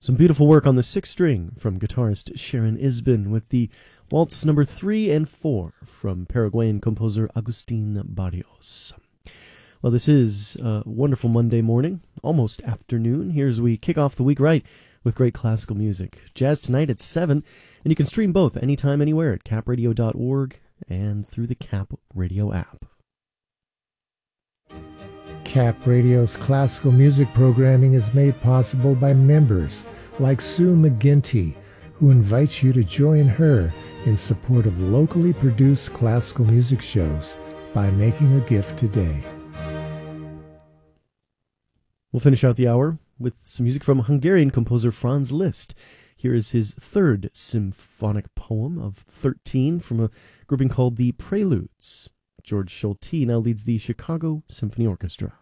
Some beautiful work on the sixth string from guitarist Sharon Isbin with the Waltz number 3 and 4 from Paraguayan composer Agustin Barrios. Well, this is a wonderful Monday morning, almost afternoon. Here's we kick off the week right with great classical music. Jazz tonight at 7, and you can stream both anytime, anywhere at capradio.org and through the Cap Radio app. Cap Radio's classical music programming is made possible by members like Sue McGinty, who invites you to join her in support of locally produced classical music shows by making a gift today. We'll finish out the hour with some music from Hungarian composer Franz Liszt. Here is his third symphonic poem of 13 from a grouping called the Preludes. George Schulte now leads the Chicago Symphony Orchestra.